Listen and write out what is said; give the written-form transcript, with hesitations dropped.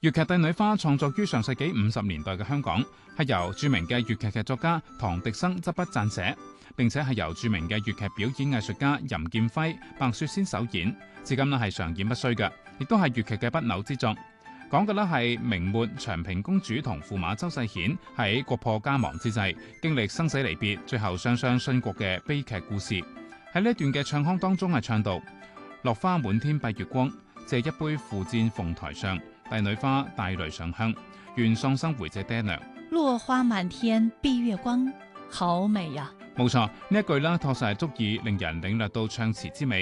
粵劇《帝女花》創作於上世紀50年代嘅香港，係由著名嘅粵劇劇作家唐滌生執筆撰寫，並且係由著名嘅粵劇表演藝術家任劍輝、白雪仙首演，至今係常演不衰嘅，亦都係粵劇嘅不朽之作。講嘅係明末長平公主同駙馬周世顯喺國破家亡之際，經歷生死離別，最後雙雙殉國嘅悲劇故事。喺呢一段嘅唱腔當中係唱到：落花滿天蔽月光，借一杯付戰鳳台上，帝女花帶淚上香，願喪生回謝爹娘。 落花滿天蔽月光，好美呀！ 冇錯，呢一句啦，確實係足以令人領略到唱詞之美。